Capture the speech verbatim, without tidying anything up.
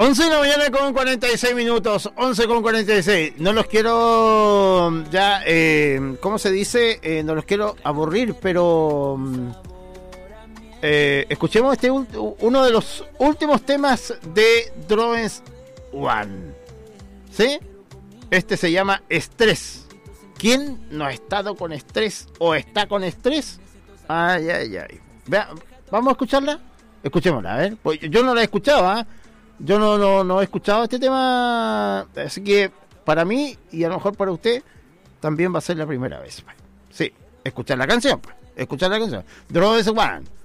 once de la mañana con cuarenta y seis minutos, once con cuarenta y seis. No los quiero ya, eh, ¿cómo se dice? Eh, no los quiero aburrir, pero eh, escuchemos este uno de los últimos temas de Drones One. ¿Sí? Este se llama Estrés. ¿Quién no ha estado con estrés o está con estrés? Ay, ay, ay. Vea, ¿vamos a escucharla? Escuchémosla, a ver. Pues yo no la he escuchado, ¿eh? Yo no, no, no he escuchado este tema, así que para mí, y a lo mejor para usted, también va a ser la primera vez. Pues. Sí, escuchar la canción, pues. Escuchar la canción. Drones One.